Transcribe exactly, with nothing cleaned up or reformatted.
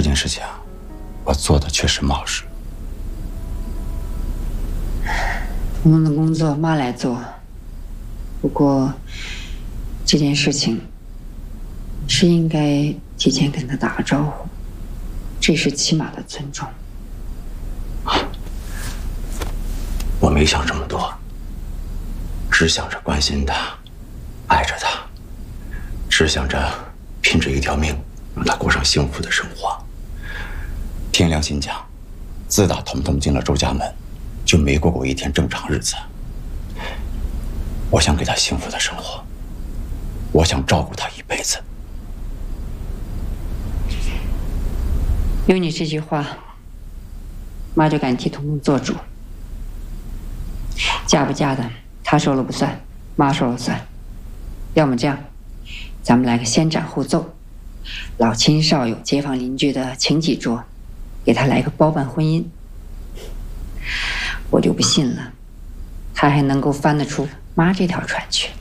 件事情，我做的确实冒失。 彤彤的工作妈来做，不过这件事情是应该提前跟他打个招呼，这是起码的尊重。 我没想这么多，只想着关心他，爱着他，只想着拼着一条命让他过上幸福的生活。凭良心讲，自打彤彤进了周家门，就没过过一天正常日子。我想给他幸福的生活，我想照顾他一辈子。 有你这句话，妈就敢替彤彤做主。嫁不嫁的，她说了不算，妈说了算。要么这样，咱们来个先斩后奏，老亲少友、街坊邻居的请几桌，给他来个包办婚姻。我就不信了，他还能够翻得出妈这条船去。